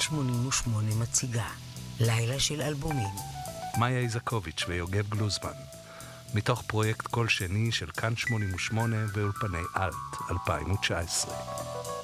כאן 88 מציגה לילה של אלבומים. מאיה איזקוביץ' ויוגב גלוזמן, מתוך פרויקט כל שני של כאן 88 ואולפני אלט 2019.